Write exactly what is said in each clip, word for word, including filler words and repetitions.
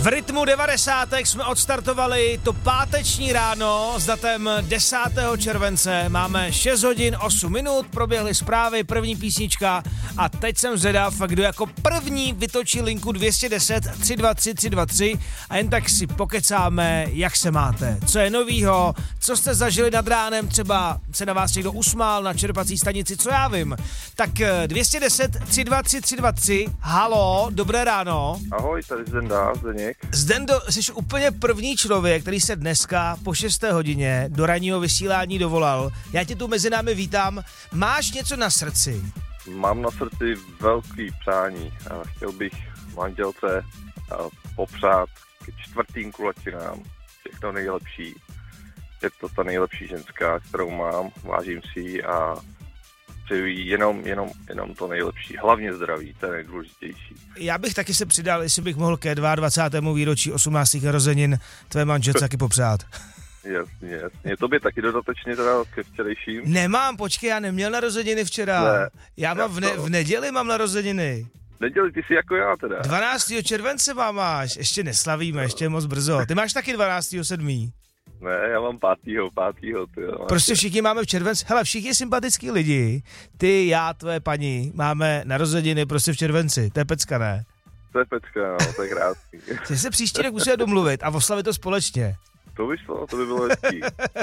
V rytmu devadesátek jsme odstartovali to páteční ráno s datem desátého července. Máme šest hodin osm minut, proběhly zprávy, první písnička a teď jsem zvědav, kdo jako první vytočí linku dvě stě deset tři dva tři tři dva tři a jen tak si pokecáme, jak se máte, co je novýho, co jste zažili nad ránem, třeba se na vás někdo usmál na čerpací stanici, co já vím. Tak dvě stě deset tři dva tři tři dva tři, halo, dobré ráno. Ahoj, tady Zdenda, Zdeněk. Zdendo, jsi úplně první člověk, který se dneska po šesté hodině do ranního vysílání dovolal. Já tě tu mezi námi vítám. Máš něco na srdci? Mám na srdci velký přání. Chtěl bych manželce popřát k čtvrtým kulatínám všechno nejlepší. Je to ta nejlepší ženská, kterou mám, vážím si ji a přeju jí jenom, jenom, jenom to nejlepší. Hlavně zdraví, to je nejdůležitější. Já bych taky se přidal, jestli bych mohl ke dvacátému druhému výročí osmnáctých narozenin tvé manželce taky popřát. Jasně, jasně. To by taky dodatečně teda ke včerejším. Nemám, počkej, já neměl narozeniny včera. Ne, já mám v, ne, v neděli mám narozeniny. Neděli, ty jsi jako já teda. dvanáctého července mám máš, ještě neslavíme, ještě je moc brzo. Ty máš taky dvanáctého sedmého Ne, já mám pátýho, pátýho, ty jo. Prostě všichni máme v červenci, hele, všichni sympatický lidi, ty, já, tvoje paní, máme narozeniny prostě v červenci, to je pecka, ne? To je pecka, no, to je krásný. Ty se příští rok musíme domluvit a oslavit to společně. To by šlo, to by bylo hezký.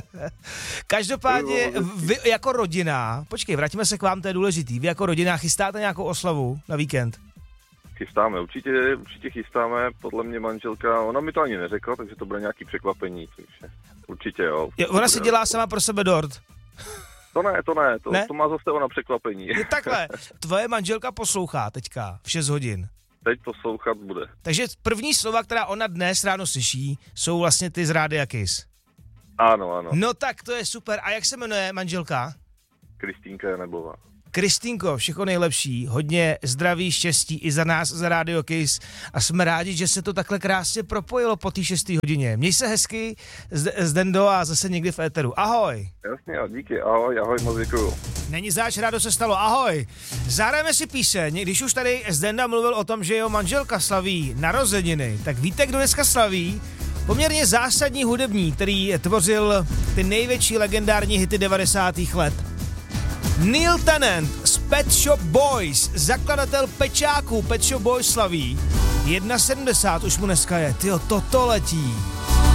Každopádně, vy jako rodina, počkej, vrátíme se k vám, to je důležitý, vy jako rodina chystáte nějakou oslavu na víkend? Chystáme, určitě, určitě chystáme, podle mě manželka, ona mi to ani neřekla, takže to bude nějaký překvapení, takže určitě jo. jo ona si dělá sama pro sebe dort. To ne, to ne, to, ne? to má zase ona překvapení. Je takhle, tvoje manželka poslouchá teďka v šest hodin. Teď poslouchat bude. Takže první slova, která ona dnes ráno slyší, jsou vlastně ty z Rádia Kiss. Ano, ano. No tak to je super. A jak se jmenuje manželka? Kristýnka Janebová. Kristýnko, všechno nejlepší, hodně zdraví, štěstí i za nás, za Radio Kiss a jsme rádi, že se to takhle krásně propojilo po té šesté hodině. Měj se hezky, Zdendo, a zase někdy v éteru. Ahoj. Jasně, a díky, ahoj, ahoj, moc děkuju. Není záč, rádo se stalo, ahoj. Zahrajeme si píseň, když už tady Zdenda mluvil o tom, že jeho manželka slaví narozeniny, tak víte, kdo dneska slaví? Poměrně zásadní hudebník, který tvořil ty největší legendární hity devadesátých let. Neil Tennant z Pet Shop Boys, zakladatel Pečáků Pet Shop Boys slaví. jedna sedmdesát už mu dneska je, tyjo, toto letí.